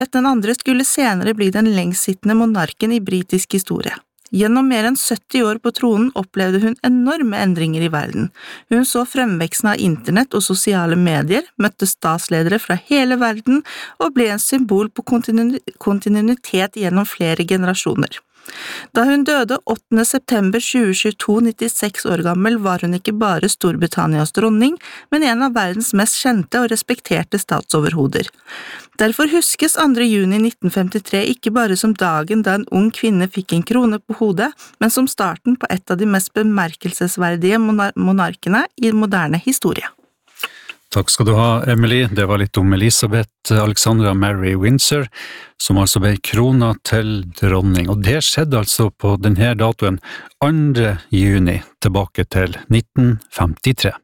Den andre skulle senere bli den lengstsittende monarken i britisk historie. Gjennom mer enn 70 år på tronen opplevde hun enorme endringer i verden. Hun så fremveksten av internett og sosiale medier, møtte statsledere fra hele verden og ble en symbol på kontinuitet gjennom flere generasjoner. Da hun døde 8. september 2022, 96 år gammel, var hun ikke bare Storbritannias dronning, men en av verdens mest kjente og respekterte statsoverhoder. Derfor huskes 2. juni 1953 ikke bare som dagen da en ung kvinne fikk en krone på hodet, men som starten på et av de mest bemerkelsesverdige monarkene i moderne historie. Takk skal du ha, Emily. Det var litt om Elisabeth Alexandra Mary Windsor, som altså ble krona til dronning. Og det skjedde altså på denne datoen, 2. juni, tilbake til 1953.